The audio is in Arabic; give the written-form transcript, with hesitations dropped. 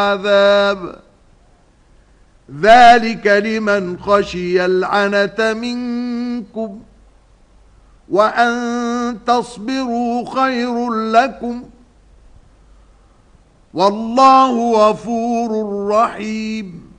عذاب ذلك لمن خشي العنة منكم وأن تصبروا خير لكم والله غفور رحيم